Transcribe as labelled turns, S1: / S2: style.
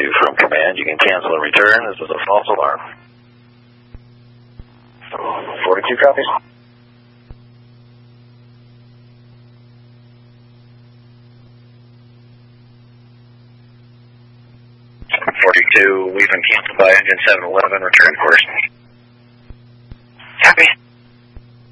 S1: from command. You can cancel and return. This is a false alarm. 42 copies. 42, we've been canceled by engine 711, return course. Copy.